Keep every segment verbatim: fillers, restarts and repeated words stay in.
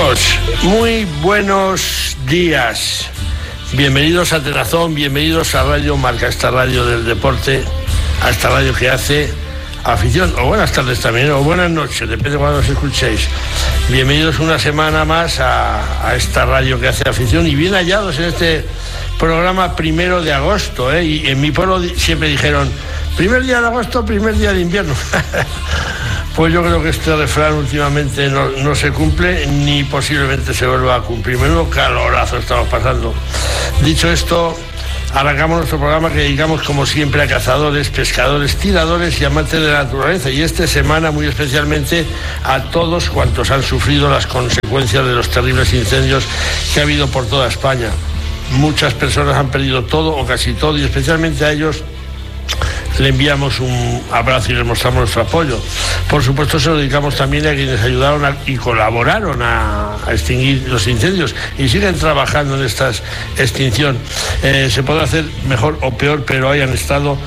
Amigos, muy buenos días. Bienvenidos a Tenazón, bienvenidos a Radio Marca, esta radio del deporte, a esta radio que hace afición. O buenas tardes también, o buenas noches, depende de cuando os escuchéis. Bienvenidos una semana más a, a esta radio que hace afición y bien hallados en este programa primero de agosto, ¿eh? Y en mi pueblo siempre dijeron, primer día de agosto, primer día de invierno. Pues yo creo que este refrán últimamente no, no se cumple ni posiblemente se vuelva a cumplir. Menudo calorazo estamos pasando. Dicho esto, arrancamos nuestro programa que dedicamos como siempre a cazadores, pescadores, tiradores y amantes de la naturaleza. Y esta semana muy especialmente a todos cuantos han sufrido las consecuencias de los terribles incendios que ha habido por toda España. Muchas personas han perdido todo o casi todo y especialmente a ellos le enviamos un abrazo y les mostramos nuestro apoyo. Por supuesto, se lo dedicamos también a quienes ayudaron a, y colaboraron a, a extinguir los incendios y siguen trabajando en esta extinción. Eh, se podrá hacer mejor o peor, pero hayan estado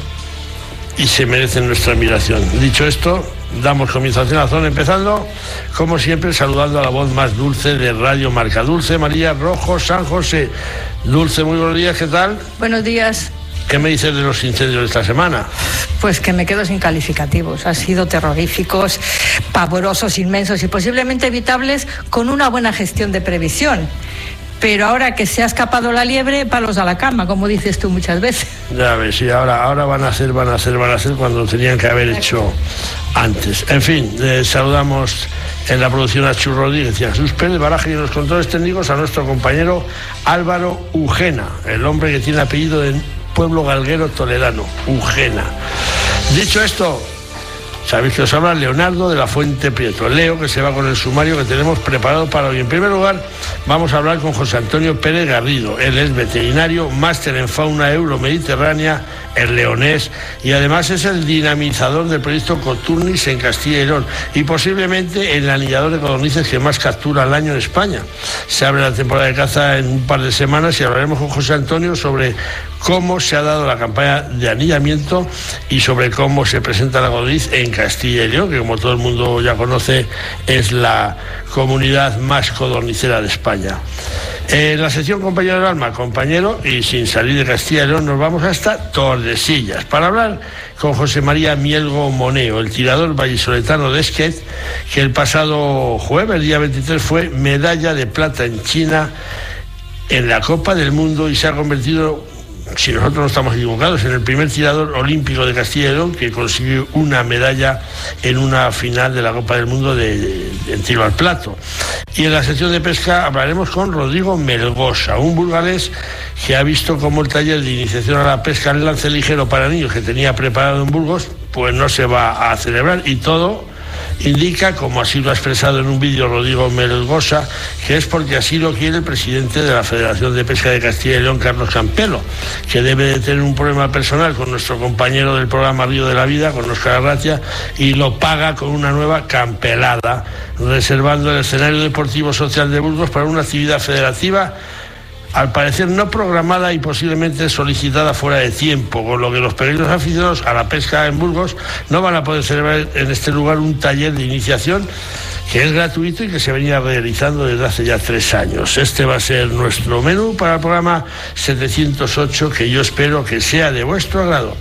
y se merecen nuestra admiración. Dicho esto, damos comienzo a Tenazón, empezando, como siempre, saludando a la voz más dulce de Radio Marca. Dulce María Rojo San José. Dulce, muy buenos días, ¿qué tal? Buenos días. ¿Qué me dices de los incendios de esta semana? Pues que me quedo sin calificativos. Han sido terroríficos, pavorosos, inmensos y posiblemente evitables con una buena gestión de previsión. Pero ahora que se ha escapado la liebre, palos a la cama, como dices tú muchas veces. Ya ves, sí, ahora, ahora van a ser, van a ser, van a ser cuando tenían que haber hecho antes. En fin, eh, saludamos en la producción a Chus Rodríguez y a Jesús Pérez Baraje y en los controles técnicos a nuestro compañero Álvaro Ugena, el hombre que tiene apellido de pueblo galguero toledano, Ugena. Dicho esto, sabéis que os habla Leonardo de la Fuente Prieto. Leo, que se va con el sumario que tenemos preparado para hoy. En primer lugar, vamos a hablar con José Antonio Pérez Garrido. Él es veterinario, máster en fauna euromediterránea, el leonés, y además es el dinamizador del proyecto Coturnis en Castilla y León y posiblemente el anillador de codornices que más captura al año en España. Se abre la temporada de caza en un par de semanas y hablaremos con José Antonio sobre cómo se ha dado la campaña de anillamiento y sobre cómo se presenta la codorniz en Castilla y León, que como todo el mundo ya conoce es la comunidad más codornicera de España. En la sección Compañero del Alma, compañero, y sin salir de Castilla y León nos vamos hasta Tordesillas para hablar con José María Mielgo Moneo, el tirador vallisoletano de Esquet, que el pasado jueves, día veintitrés, fue medalla de plata en China en la Copa del Mundo y se ha convertido, si nosotros no estamos equivocados, en el primer tirador olímpico de Castilla y León que consiguió una medalla en una final de la Copa del Mundo de, de, de tiro al plato. Y en la sección de pesca hablaremos con Rodrigo Melgosa, un burgalés que ha visto cómo el taller de iniciación a la pesca en lance ligero para niños que tenía preparado en Burgos, pues no se va a celebrar y todo indica, como así lo ha expresado en un vídeo Rodrigo Melgosa, que es porque así lo quiere el presidente de la Federación de Pesca de Castilla y León, Carlos Campelo, que debe de tener un problema personal con nuestro compañero del programa Río de la Vida, con Óscar Arratia, y lo paga con una nueva campelada, reservando el escenario deportivo social de Burgos para una actividad federativa al parecer no programada y posiblemente solicitada fuera de tiempo, con lo que los pequeños aficionados a la pesca en Burgos no van a poder celebrar en este lugar un taller de iniciación que es gratuito y que se venía realizando desde hace ya tres años. Este va a ser nuestro menú para el programa setecientos ocho, que yo espero que sea de vuestro agrado.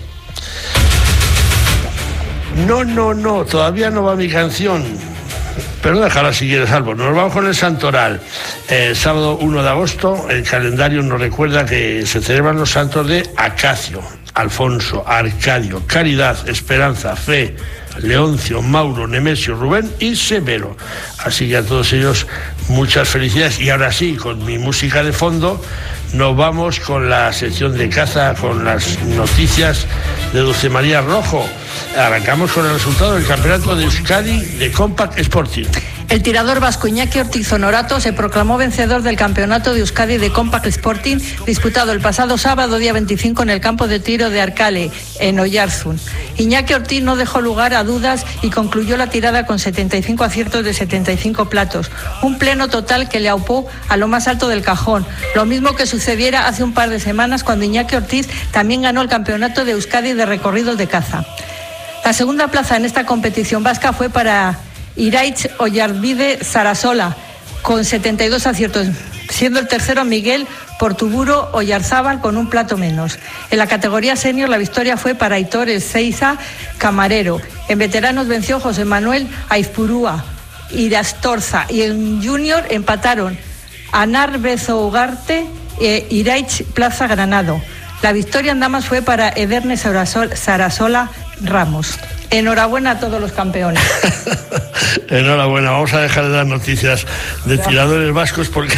No, no, no, todavía no va mi canción. Pero déjala si quieres, Albo. Nos vamos con el Santoral. El sábado uno de agosto, el calendario nos recuerda que se celebran los santos de Acacio, Alfonso, Arcadio, Caridad, Esperanza, Fe, Leoncio, Mauro, Nemesio, Rubén y Severo. Así que a todos ellos muchas felicidades. Y ahora sí, con mi música de fondo, nos vamos con la sección de caza, con las noticias de Dulce María Rojo. Arrancamos con el resultado del campeonato de Euskadi de Compact Sporting. El tirador vasco Iñaki Ortiz Honorato se proclamó vencedor del campeonato de Euskadi de Compact Sporting, disputado el pasado sábado día veinticinco en el campo de tiro de Arcale, en Oyarzún. Iñaki Ortiz no dejó lugar a dudas y concluyó la tirada con setenta y cinco aciertos de setenta y cinco platos, un pleno total que le aupó a lo más alto del cajón, lo mismo que sucediera hace un par de semanas cuando Iñaki Ortiz también ganó el campeonato de Euskadi de recorridos de caza. La segunda plaza en esta competición vasca fue para Iraitz Oyarbide Sarasola, con setenta y dos aciertos, siendo el tercero Miguel Portuburo Oyarzábal con un plato menos. En la categoría senior la victoria fue para Aitor Ezeiza Camarero. En veteranos venció José Manuel Aizpurúa Irastorza y en junior empataron Anar Bezo Ugarte e Iraich Plaza Granado. La victoria en damas fue para Ederne Sarasola Ramos. Enhorabuena a todos los campeones. Enhorabuena. Vamos a dejar de dar noticias de tiradores vascos porque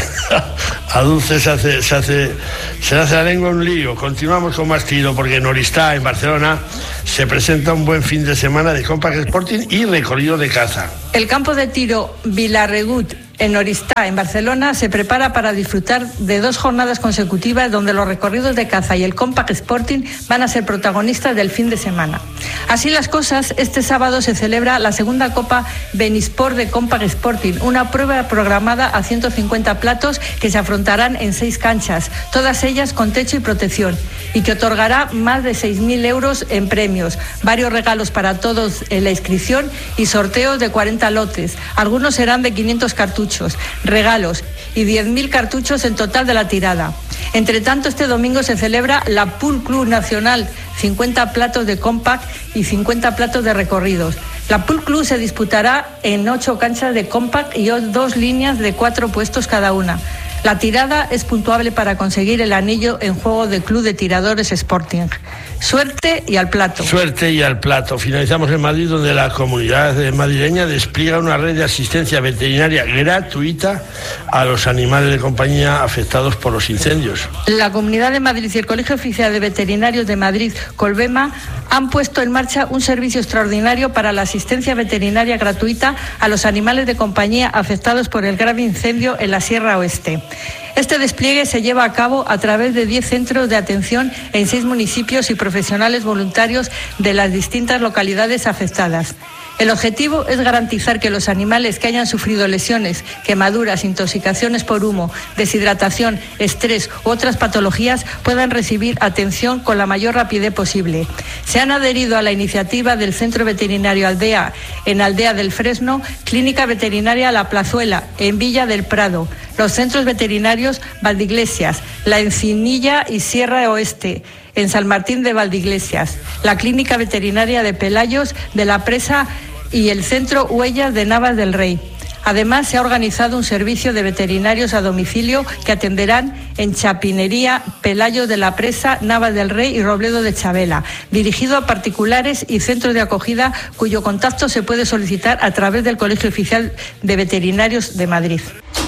a Dulce se hace, se hace, se hace la lengua un lío. Continuamos con más tiro porque en Oristá, en Barcelona, se presenta un buen fin de semana de Compact Sporting y recorrido de caza. El campo de tiro Vilarregut en Oristá, en Barcelona, se prepara para disfrutar de dos jornadas consecutivas donde los recorridos de caza y el Compact Sporting van a ser protagonistas del fin de semana. Así las cosas, este sábado se celebra la segunda Copa Benisport de Compact Sporting, una prueba programada a ciento cincuenta platos que se afrontarán en seis canchas, todas ellas con techo y protección, y que otorgará más de seis mil euros en premios, varios regalos para todos en la inscripción y sorteos de cuarenta lotes. Algunos serán de quinientos cartuchos, regalos y diez mil cartuchos en total de la tirada. Entre tanto, este domingo se celebra la Pool Club Nacional, cincuenta platos de compact y cincuenta platos de recorridos. La Pool Club se disputará en ocho canchas de compact y dos líneas de cuatro puestos cada una. La tirada es puntuable para conseguir el anillo en juego de Club de Tiradores Sporting. Suerte y al plato. Suerte y al plato. Finalizamos en Madrid, donde la comunidad madrileña despliega una red de asistencia veterinaria gratuita a los animales de compañía afectados por los incendios. La Comunidad de Madrid y el Colegio Oficial de Veterinarios de Madrid, Colbema, han puesto en marcha un servicio extraordinario para la asistencia veterinaria gratuita a los animales de compañía afectados por el grave incendio en la Sierra Oeste. Este despliegue se lleva a cabo a través de diez centros de atención en seis municipios y profesionales voluntarios de las distintas localidades afectadas. El objetivo es garantizar que los animales que hayan sufrido lesiones, quemaduras, intoxicaciones por humo, deshidratación, estrés u otras patologías puedan recibir atención con la mayor rapidez posible. Se han adherido a la iniciativa del Centro Veterinario Aldea en Aldea del Fresno, Clínica Veterinaria La Plazuela en Villa del Prado, los centros veterinarios Valdeiglesias, La Encinilla y Sierra Oeste, en San Martín de Valdeiglesias, la Clínica Veterinaria de Pelayos de la Presa y el Centro Huellas de Navas del Rey. Además, se ha organizado un servicio de veterinarios a domicilio que atenderán en Chapinería, Pelayos de la Presa, Navas del Rey y Robledo de Chabela, dirigido a particulares y centros de acogida cuyo contacto se puede solicitar a través del Colegio Oficial de Veterinarios de Madrid.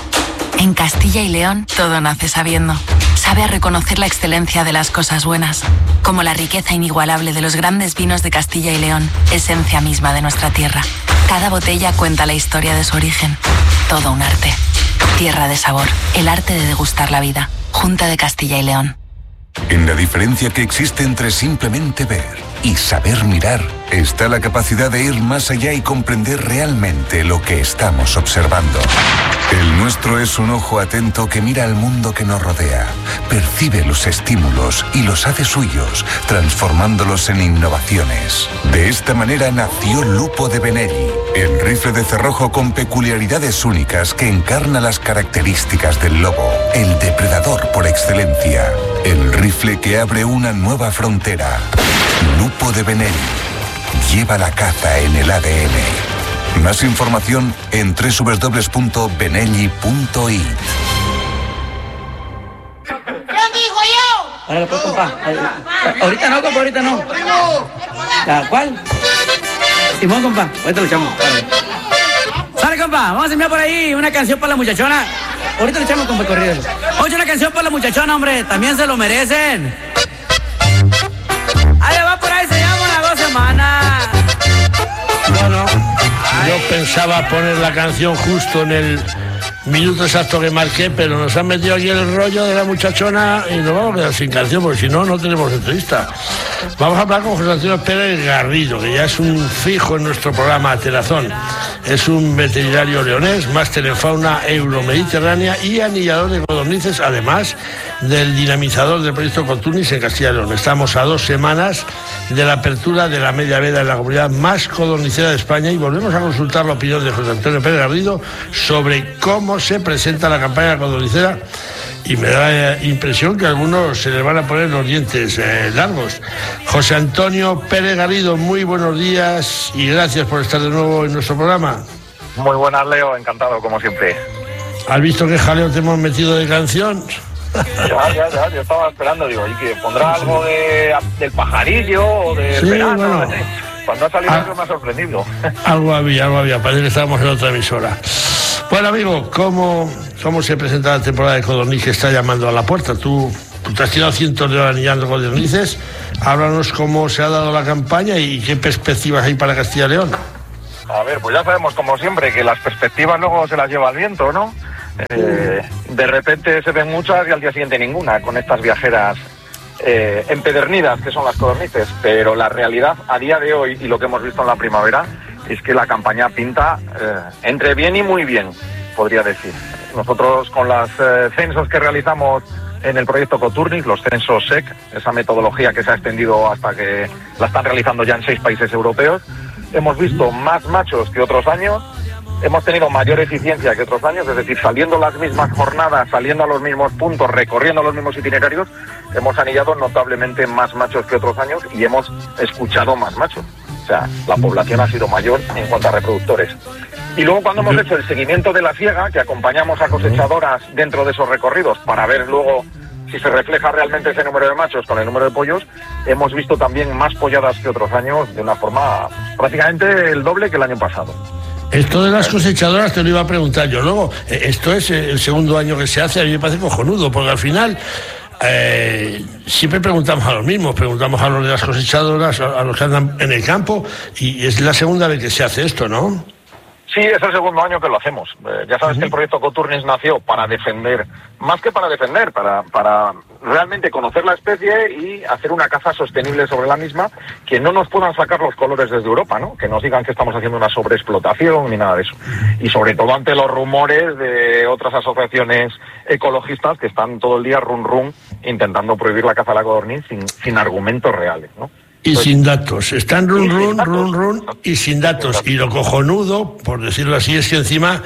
En Castilla y León todo nace sabiendo. Sabe a reconocer la excelencia de las cosas buenas, como la riqueza inigualable de los grandes vinos de Castilla y León, esencia misma de nuestra tierra. Cada botella cuenta la historia de su origen. Todo un arte. Tierra de sabor, el arte de degustar la vida. Junta de Castilla y León. En la diferencia que existe entre simplemente ver y saber mirar, está la capacidad de ir más allá y comprender realmente lo que estamos observando. El nuestro es un ojo atento que mira al mundo que nos rodea, percibe los estímulos y los hace suyos, transformándolos en innovaciones. De esta manera nació Lupo de Benelli, el rifle de cerrojo con peculiaridades únicas que encarna las características del lobo, el depredador por excelencia. El rifle que abre una nueva frontera. Lupo de Benelli. Lleva la caza en el A D N. Más información en doble u doble u doble u punto benelli punto it. ¿Qué dijo yo? Ahora pues, compa. Ahorita no, compa, ahorita no. ¿La cuál? Simón, compa. Ahorita lo echamos. Sale, compa. Vamos a enviar por ahí una canción para la muchachona. Ahorita le echamos, compa, corrido. Oye, una canción para la muchachona, hombre. También se lo merecen. Ahí va por ahí, se llama Las Dos Semanas. No, no. Yo pensaba poner la canción justo en el minuto exacto que marqué, pero nos han metido aquí el rollo de la muchachona y nos vamos a quedar sin canción, porque si no, no tenemos entrevista. Vamos a hablar con José Antonio Pérez Garrido, que ya es un fijo en nuestro programa Aterazón. Es un veterinario leonés, máster en fauna euromediterránea y anillador de codornices, además del dinamizador del proyecto Coturnis en Castilla y León. Estamos a dos semanas de la apertura de la media veda en la comunidad más codornicera de España y volvemos a consultar la opinión de José Antonio Pérez Garrido sobre cómo cómo se presenta la campaña codornicera y me da eh, impresión que a algunos se les van a poner los dientes eh, largos. José Antonio Pérez Garrido, muy buenos días y gracias por estar de nuevo en nuestro programa. Muy buenas, Leo, encantado como siempre. ¿Has visto qué jaleo te hemos metido de canción? Ya, ya, ya, yo estaba esperando, digo, ¿y que pondrá algo de, del pajarillo o del sí, verano? Bueno, cuando ha salido ah, eso me ha sorprendido. Algo había, algo había, parece que estábamos en otra emisora. Bueno, amigo, ¿cómo, cómo se presenta la temporada de codorniz que está llamando a la puerta? Tú, tú te has tirado cientos de horas anillando codornices. Háblanos cómo se ha dado la campaña y qué perspectivas hay para Castilla y León. A ver, pues ya sabemos, como siempre, que las perspectivas luego se las lleva el viento, ¿no? Eh, de repente se ven muchas y al día siguiente ninguna, con estas viajeras eh, empedernidas que son las codornices. Pero la realidad a día de hoy, y lo que hemos visto en la primavera, es que la campaña pinta eh, entre bien y muy bien, podría decir. Nosotros con los eh, censos que realizamos en el proyecto Coturnic, los censos S E C, esa metodología que se ha extendido hasta que la están realizando ya en seis países europeos, hemos visto más machos que otros años. Hemos tenido mayor eficiencia que otros años, es decir, saliendo las mismas jornadas, saliendo a los mismos puntos, recorriendo los mismos itinerarios, hemos anillado notablemente más machos que otros años y hemos escuchado más machos. O sea, la población ha sido mayor en cuanto a reproductores. Y luego cuando hemos hecho el seguimiento de la siega, que acompañamos a cosechadoras dentro de esos recorridos para ver luego si se refleja realmente ese número de machos con el número de pollos, hemos visto también más polladas que otros años de una forma prácticamente el doble que el año pasado. Esto de las cosechadoras te lo iba a preguntar yo luego. Esto es el segundo año que se hace, a mí me parece cojonudo, porque al final eh, siempre preguntamos a los mismos, preguntamos a los de las cosechadoras, a los que andan en el campo, y es la segunda vez que se hace esto, ¿no? Sí, es el segundo año que lo hacemos. Eh, ya sabes uh-huh. que el proyecto Coturnic nació para defender, más que para defender, para, para realmente conocer la especie y hacer una caza sostenible sobre la misma, que no nos puedan sacar los colores desde Europa, ¿no? Que nos digan que estamos haciendo una sobreexplotación ni nada de eso. Y sobre todo ante los rumores de otras asociaciones ecologistas que están todo el día run run intentando prohibir la caza de la codorniz sin, sin argumentos reales, ¿no? Y sin datos, están run, run, run, run, y sin datos. Y lo cojonudo, por decirlo así, es que encima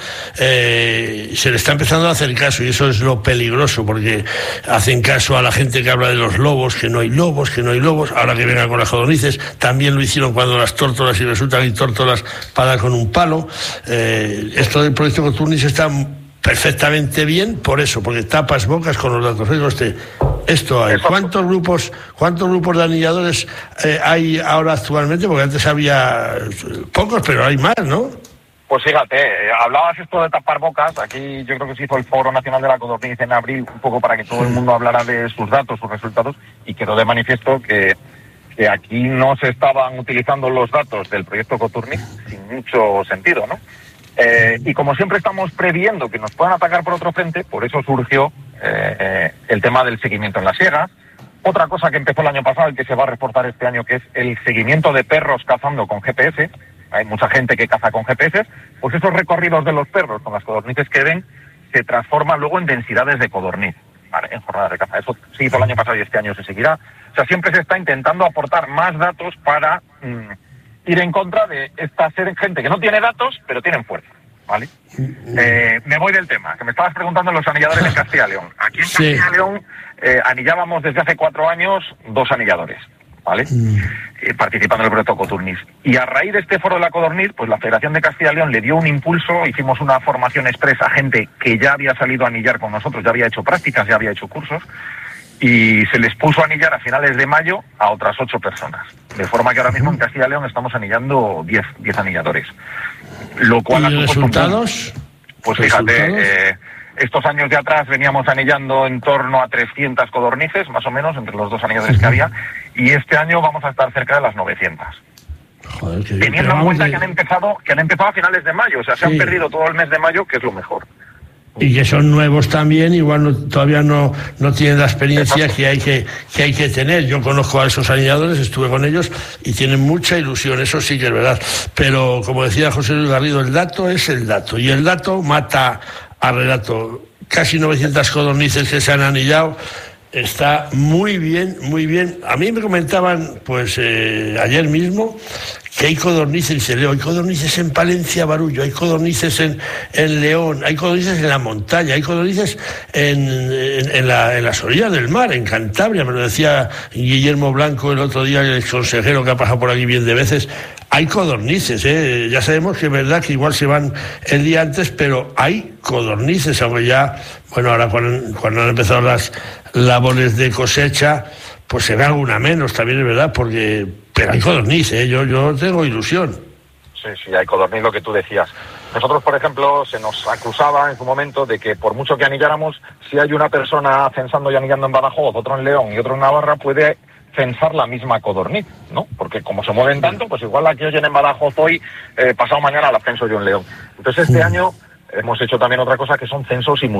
eh, se le está empezando a hacer caso, y eso es lo peligroso, porque hacen caso a la gente que habla de los lobos, que no hay lobos, que no hay lobos, ahora que vengan con las codornices, también lo hicieron cuando las tórtolas, y resulta que hay tórtolas para dar con un palo. Eh, esto del proyecto Coturnic está perfectamente bien por eso, porque tapas bocas con los datos. Oiga usted, esto hay. ¿Cuántos grupos, cuántos grupos de anilladores eh, hay ahora actualmente? Porque antes había pocos, pero hay más, ¿no? Pues fíjate, eh, hablabas esto de tapar bocas. Aquí yo creo que se hizo el Foro Nacional de la Codorniz en abril, un poco para que todo el mundo hablara de sus datos, sus resultados, y quedó de manifiesto que, que aquí no se estaban utilizando los datos del proyecto Coturnic sin mucho sentido, ¿no? Eh, y como siempre estamos previendo que nos puedan atacar por otro frente, por eso surgió eh, eh, el tema del seguimiento en las siegas. Otra cosa que empezó el año pasado y que se va a reforzar este año, que es el seguimiento de perros cazando con G P S. Hay mucha gente que caza con G P S, pues esos recorridos de los perros con las codornices que ven se transforman luego en densidades de codorniz, ¿vale? En jornadas de caza. Eso se hizo el año pasado y este año se seguirá. O sea, siempre se está intentando aportar más datos para mmm, ir en contra de esta gente que no tiene datos, pero tienen fuerza, ¿vale? Eh, me voy del tema, que me estabas preguntando los anilladores en Castilla y León. Aquí en Castilla y León eh, anillábamos desde hace cuatro años dos anilladores, ¿vale? Mm. Eh, participando en el proyecto Coturnic. Y a raíz de este foro de la codorniz, pues la Federación de Castilla y León le dio un impulso, hicimos una formación expresa a gente que ya había salido a anillar con nosotros, ya había hecho prácticas, ya había hecho cursos, y se les puso a anillar a finales de mayo a otras ocho personas. De forma que ahora mismo en Castilla y León estamos anillando diez anilladores. Lo cual ¿Y ha resultados? Un... Pues fíjate, eh, estos años de atrás veníamos anillando en torno a trescientas codornices, más o menos, entre los dos anilladores que había, y este año vamos a estar cerca de las novecientas. Joder, que teniendo en cuenta de... que han empezado que han empezado a finales de mayo, o sea, se sí. han perdido todo el mes de mayo, que es lo mejor. Y que son nuevos también, igual no, todavía no, no tienen la experiencia que hay que, que hay que tener. Yo conozco a esos anilladores, estuve con ellos y tienen mucha ilusión, eso sí que es verdad. Pero como decía José Luis Garrido, el dato es el dato, y el dato mata al relato. Casi novecientas codornices que se han anillado, está muy bien, muy bien. A mí me comentaban, pues eh, ayer mismo, que hay codornices en León, hay codornices en Palencia, Barullo, hay codornices en, en León, hay codornices en la montaña, hay codornices en, en, en, la, en las orillas del mar, en Cantabria, me lo decía Guillermo Blanco el otro día, el consejero que ha pasado por aquí bien de veces. Hay codornices, ¿eh? Ya sabemos que es verdad que igual se van el día antes, pero hay codornices, aunque ya, bueno, ahora cuando, cuando han empezado las labores de cosecha, pues se ve alguna menos, también es verdad, porque pero hay codorniz, ¿eh? yo, yo tengo ilusión. Sí, sí, hay codorniz, lo que tú decías. Nosotros, por ejemplo, se nos acusaba en su momento de que por mucho que anilláramos, si hay una persona censando y anillando en Badajoz, otro en León y otro en Navarra, puede censar la misma codorniz, ¿no? Porque como se mueven tanto, pues igual la que oyen en Badajoz hoy, eh, pasado mañana la censo yo en León. Entonces este año hemos hecho también otra cosa que son censos simultáneos.